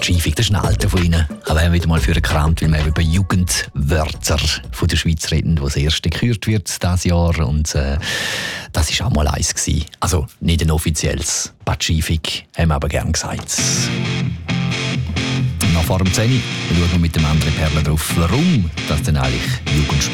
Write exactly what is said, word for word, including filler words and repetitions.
Pazifik, das ist ein Alter von Ihnen. Ich habe wieder mal für gekramt, weil wir über Jugendwörter von der Schweiz reden, die das erste gekürt wird dieses Jahr. Und äh, das war auch mal eins gewesen. Also nicht ein offizielles Pazifik, haben wir aber gerne gesagt. Noch vor dem zehn schauen wir mit dem anderen Perlen drauf, warum das denn eigentlich Jugendsprache